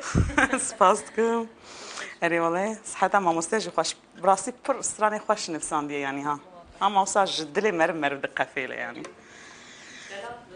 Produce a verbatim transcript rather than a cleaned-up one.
سپاس دکم. اری والله صحتا ما مستجی خوش براسی پر استرانی خوش نفسان دی یعنی ها. هم اوسا جدلی مر مر دقة فيله يعني.